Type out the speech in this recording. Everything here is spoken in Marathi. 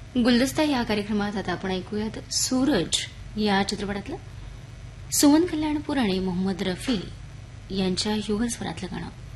गुलदस्ता या कार्यक्रमात आता आपण ऐकूयात सूरज या चित्रपटातलं सुमन कल्याणपूर आणि मोहम्मद रफी यांच्या युगस्वरातलं गाणं.